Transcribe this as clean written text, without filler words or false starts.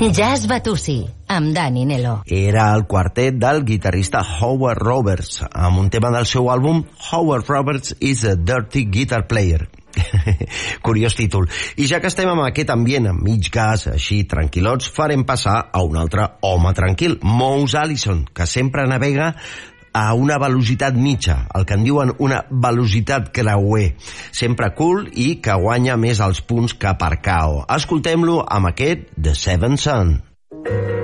Jazz Batussi, amb Dani Nelo. Era el quartet del guitarrista Howard Roberts, amb un tema del seu àlbum Howard Roberts is a Dirty Guitar Player. Curiós títol. I ja que estem amb aquest ambient amb mig gas, així tranquil·lots, farem passar a un altre home tranquil, Mose Allison, que sempre navega a una velocitat mitja, el que en diuen una velocitat creuer, sempre cool i que guanya més els punts que per KO. Escoltem-lo amb aquest The Seventh Son.